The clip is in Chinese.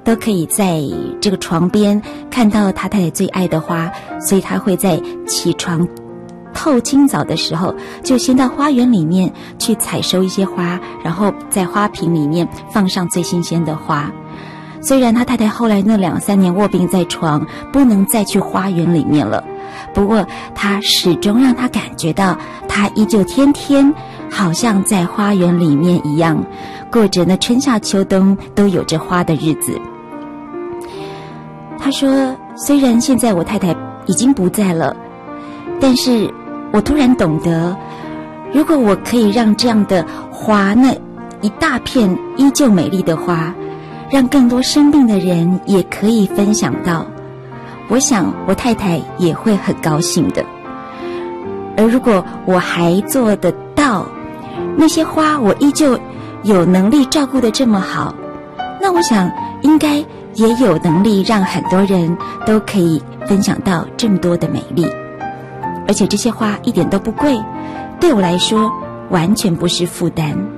都可以在这个床边看到他太太最爱的花，所以他会在起床透清早的时候就先到花园里面去采收一些花，然后在花瓶里面放上最新鲜的花。虽然他太太后来那2-3年卧病在床，不能再去花园里面了，不过他始终让他感觉到他依旧天天好像在花园里面一样，过着那春夏秋冬都有着花的日子。他说，虽然现在我太太已经不在了，但是我突然懂得，如果我可以让这样的花，那一大片依旧美丽的花，让更多生病的人也可以分享到，我想我太太也会很高兴的。而如果我还做得到，那些花我依旧有能力照顾得这么好，那我想应该也有能力让很多人都可以分享到这么多的美丽。而且这些花一点都不贵，对我来说完全不是负担。